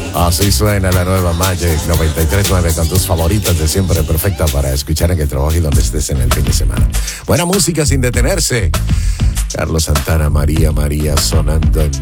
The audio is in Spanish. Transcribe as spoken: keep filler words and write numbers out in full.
Así suena la nueva Magic noventa y tres punto nueve con tus favoritas de siempre, perfecta para escuchar en el trabajo y donde estés en el fin de semana. Buena música sin detenerse. Carlos Santana, María María sonando en